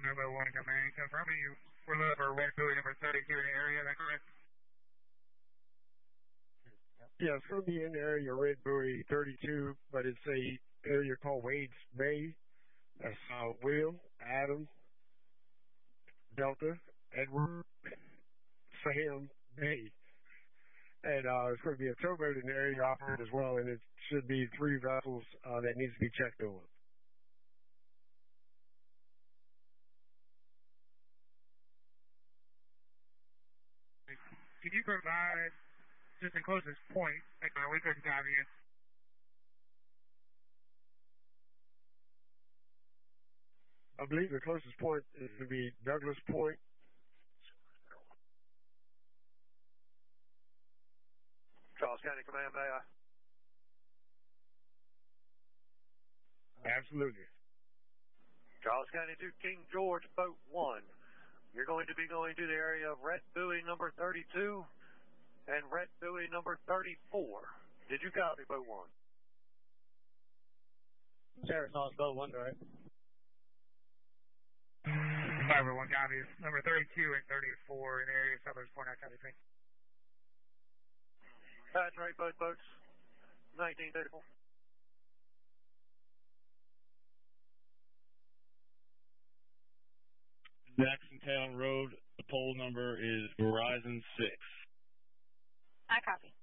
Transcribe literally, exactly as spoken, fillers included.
Bravo one command, confirm you were looking for red buoy number thirty-two in the area, is that correct? Yeah, it's going to be in the area red buoy thirty-two, but it's a area called Wade's Bay. That's uh, Will, Adam, Delta, Edward, Sam, Bay. And uh, it's going to be a towboat in the area operated as well, and it should be three vessels uh, that needs to be checked on. Can you provide just the closest point? Like, uh, we couldn't copy you. I believe the closest point is going to be Douglas Point. Charles County Command, may I? Absolutely. Charles County to King George, Boat one. You're going to be going to the area of red buoy number thirty-two and red buoy number thirty-four. Did you copy, Boat one? Sheriff's Office, Boat one, right? Bravo one copies. Number thirty-two and thirty-four in the area of Settlers Point, I copy. That's right, both boats. nineteen thirty-four. Jacksontown Road, the poll number is Verizon six. I copy.